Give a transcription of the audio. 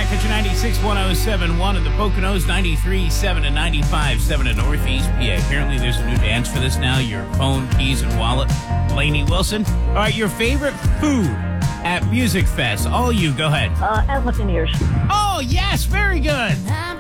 Cat Country 96, 107.1 in the Poconos, 93.7 and 95.7 in Northeast PA. Apparently there's a new dance for this now. Your phone, keys, and wallet. Lainey Wilson. All right, your favorite food at Music Fest. All you, go ahead. Elephant ears. Oh, yes, very good.